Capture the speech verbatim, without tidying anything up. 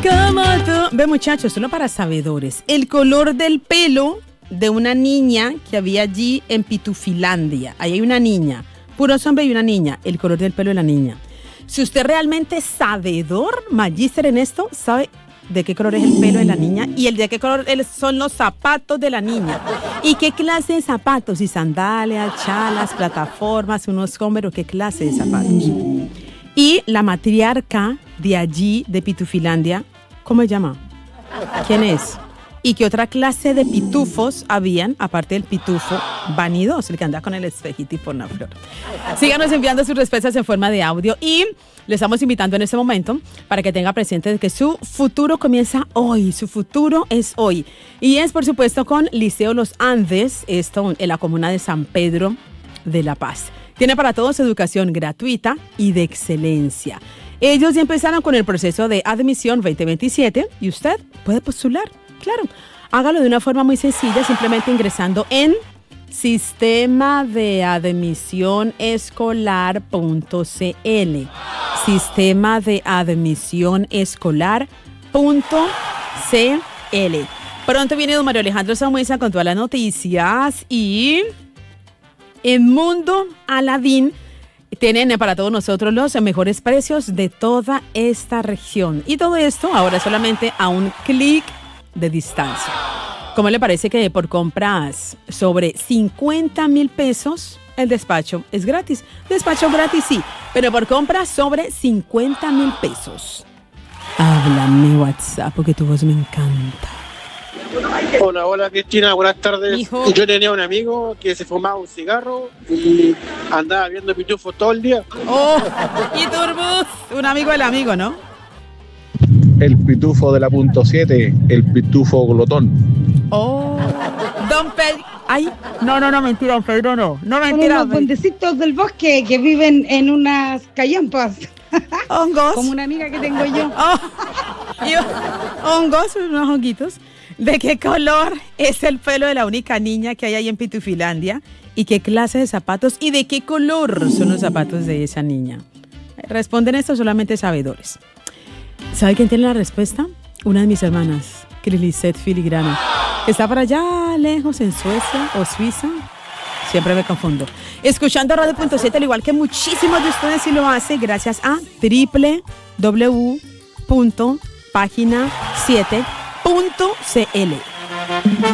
Como tú. Ve, muchachos, solo para sabedores. El color del pelo de una niña que había allí en Pitufilandia. Ahí hay una niña, puro hombre y una niña. El color del pelo de la niña. Si usted realmente es sabedor, magíster en esto, sabe de qué color es el pelo de la niña y el de qué color son los zapatos de la niña. Y qué clase de zapatos, si sandalias, chalas, plataformas, unos Converse, qué clase de zapatos. Y la matriarca de allí, de Pitufilandia, ¿cómo se llama? ¿Quién es? ¿Y qué otra clase de pitufos habían, aparte del pitufo vanidoso, el que anda con el espejito y por una flor? Síganos enviando sus respuestas en forma de audio y le estamos invitando en este momento para que tenga presente que su futuro comienza hoy, su futuro es hoy. Y es, por supuesto, con Liceo Los Andes, esto en la comuna de San Pedro de La Paz. Tiene para todos educación gratuita y de excelencia. Ellos ya empezaron con el proceso de admisión veinte veintisiete y usted puede postular. Claro, hágalo de una forma muy sencilla, simplemente ingresando en sistema de admisión escolar punto c l. Sistema de admisión escolar punto c l. Pronto viene don Mario Alejandro Samuesa con todas las noticias y en Mundo Aladín tienen para todos nosotros los mejores precios de toda esta región. Y todo esto ahora solamente a un clic de distancia. ¿Cómo le parece que por compras sobre cincuenta mil pesos el despacho es gratis? Despacho gratis sí, pero por compras sobre cincuenta mil pesos. Háblame WhatsApp porque tu voz me encanta. Hola, hola Cristina, buenas tardes. Hijo. Yo tenía un amigo que se fumaba un cigarro y andaba viendo pitufos todo el día. Oh, y Turbus, un amigo del amigo, ¿no? El pitufo de la punto siete, el pitufo glotón. Oh, don Pedro. Ay, no, no, no, mentira, don Pedro, no. No, mentira. Son unos duendecitos del bosque que viven en unas callampas. Hongos. Como una amiga que tengo yo. Oh, y hongos, unos honguitos. ¿De qué color es el pelo de la única niña que hay ahí en Pitufilandia? ¿Y qué clase de zapatos? ¿Y de qué color son los zapatos de esa niña? Responden esto solamente sabedores. ¿Sabe quién tiene la respuesta? Una de mis hermanas, Crilicet Filigrana, que está por allá lejos en Suecia o Suiza. Siempre me confundo. Escuchando Radio Punto siete, al igual que muchísimos de ustedes sí lo hacen, gracias a doble u doble u doble u punto página siete punto c l.